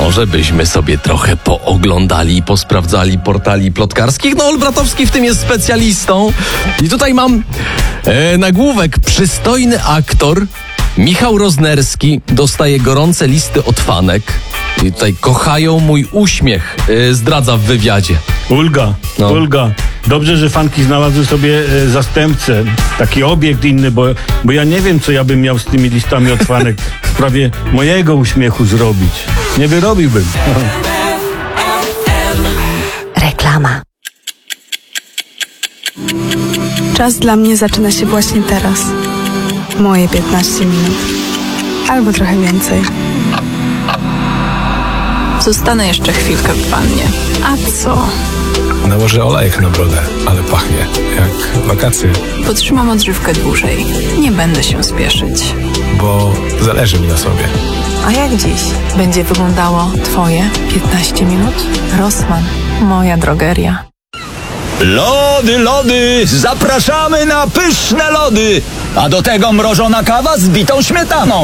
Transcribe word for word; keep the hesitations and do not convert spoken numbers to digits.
może byśmy sobie trochę pooglądali i posprawdzali portali plotkarskich. No, Olbratowski w tym jest specjalistą. I tutaj mam e, nagłówek. Przystojny aktor Michał Roznerski dostaje gorące listy od fanek. I tutaj kochają mój uśmiech, e, zdradza w wywiadzie. Ulga, No. Ulga. Dobrze, że fanki znalazły sobie e, zastępcę, taki obiekt inny, bo, bo ja nie wiem, co ja bym miał z tymi listami od fanek w sprawie mojego uśmiechu zrobić. Nie wyrobiłbym. Reklama. Czas dla mnie zaczyna się właśnie teraz. Moje piętnaście minut. Albo trochę więcej. Zostanę jeszcze chwilkę w wannie. A co? Nałożę olejek na brodę, ale pachnie jak wakacje, Potrzymam odżywkę dłużej. Nie będę się spieszyć. bo zależy mi na sobie. A jak dziś będzie wyglądało twoje piętnaście minut? Rossmann, moja drogeria. Lody, lody! Zapraszamy na pyszne lody! A do tego mrożona kawa z bitą śmietaną.